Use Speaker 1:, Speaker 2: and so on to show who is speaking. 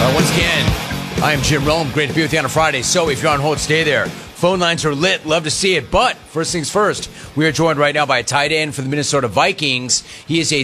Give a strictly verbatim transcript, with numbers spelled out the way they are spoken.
Speaker 1: Uh, once again, I am Jim Rome. Great to be with you on a Friday. So if you're on hold, stay there. Phone lines are lit. Love to see it. But first things first, we are joined right now by a tight end for the Minnesota Vikings. He is a